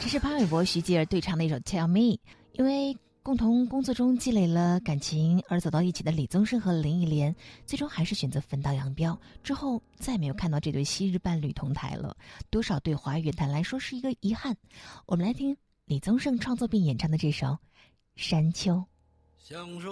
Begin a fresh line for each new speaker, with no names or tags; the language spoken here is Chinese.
这是潘玮柏、徐吉尔对唱的一首《Tell Me》。因为共同工作中积累了感情而走到一起的李宗盛和林忆莲，最终还是选择分道扬镳，之后再没有看到这对昔日伴侣同台了，多少对华语乐坛来说是一个遗憾。我们来听李宗盛创作并演唱的这首《山丘》。